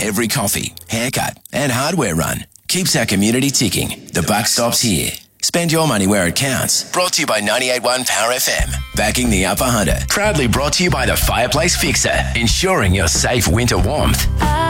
every coffee, haircut and hardware run keeps our community ticking. The buck stops here. Spend your money where it counts. Brought to you by 98.1 Power FM. Backing the Upper Hunter. Proudly brought to you by the Fireplace Fixer. Ensuring your safe winter warmth.